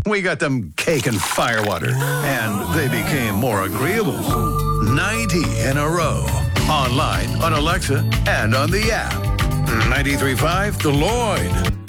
We got them cake and firewater, and they became more agreeable. 90 in a row. Online, on Alexa, and on the app. 93.5 The Lloyd.